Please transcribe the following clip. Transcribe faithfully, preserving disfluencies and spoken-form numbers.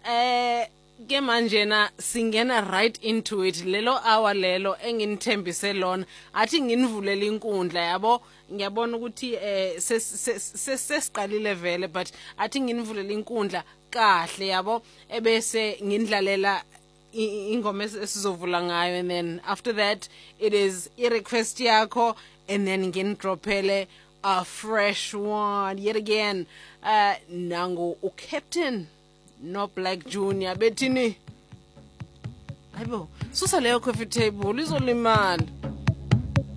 eh ke manje na singena right into it lelo hour lelo enginithembise lona athi nginivulele inkundla yabo ngiyabona ukuthi eh sesiqalile vele but athi nginivulele inkundla kahle yabo ebese ngindlalela ingoma esizovula ngayo and then after that it is a request yakho and then ngindrophele a fresh one yet again uh nango u Captain no Black Junior bethini hayibo susa leyo coffee table izolimala.